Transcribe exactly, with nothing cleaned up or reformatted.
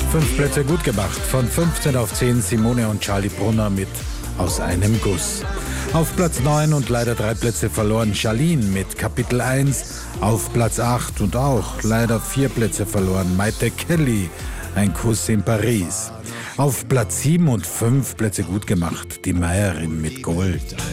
Fünf Plätze gut gemacht. Von fünfzehn auf zehn Simone und Charlie Brunner mit Aus einem Guss. Auf Platz neun und leider drei Plätze verloren Charlene mit Kapitel eins. Auf Platz acht und auch leider vier Plätze verloren Maite Kelly, Ein Kuss in Paris. Auf Platz sieben und fünf Plätze gut gemacht, die Meierin mit Gold.